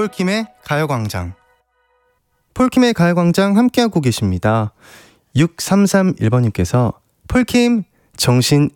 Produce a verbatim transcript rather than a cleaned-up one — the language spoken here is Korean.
폴킴의 가요광장. 폴킴의 가요광장 함께하고 계십니다. 육삼삼일 번님께서 폴킴 정신